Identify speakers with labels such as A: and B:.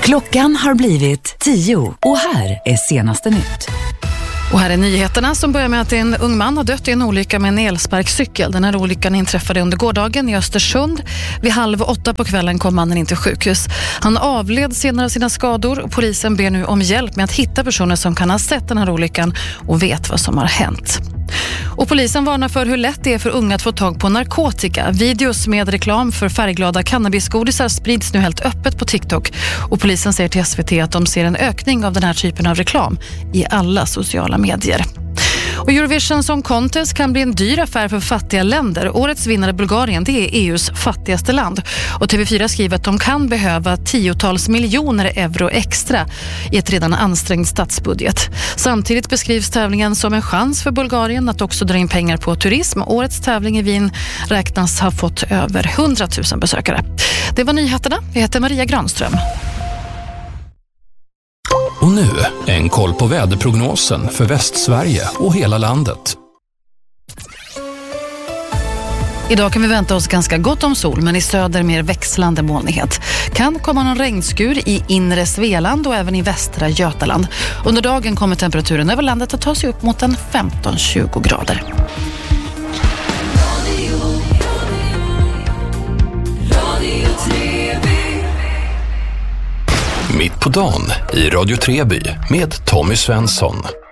A: Klockan har blivit 10 och här är senaste nytt.
B: Och här är nyheterna som börjar med att en ung man har dött i en olycka med en elsparkcykel. Den här olyckan inträffade under gårdagen i Östersund. Vid 7:30 på kvällen kom mannen in till sjukhus. Han avled senare av sina skador och polisen ber nu om hjälp med att hitta personer som kan ha sett den här olyckan och vet vad som har hänt. Och polisen varnar för hur lätt det är för unga att få tag på narkotika. Videos med reklam för färgglada cannabisgodisar sprids nu helt öppet på TikTok. Och polisen säger till SVT att de ser en ökning av den här typen av reklam i alla sociala medier. Och Eurovision Song Contest kan bli en dyr affär för fattiga länder. Årets vinnare Bulgarien, det är EUs fattigaste land. Och TV4 skriver att de kan behöva tiotals miljoner euro extra i ett redan ansträngt statsbudget. Samtidigt beskrivs tävlingen som en chans för Bulgarien att också dra in pengar på turism. Årets tävling i Wien räknas ha fått över 100 000 besökare. Det var nyheterna. Jag heter Maria Granström.
C: Och nu en koll på väderprognosen för Västsverige och hela landet.
B: Idag kan vi vänta oss ganska gott om sol, men i söder mer växlande molnighet. Kan komma någon regnskur i inre Svealand och även i västra Götaland. Under dagen kommer temperaturen över landet att ta sig upp mot en 15-20 grader.
C: Mitt på dagen i Radio Treby med Tommy Svensson.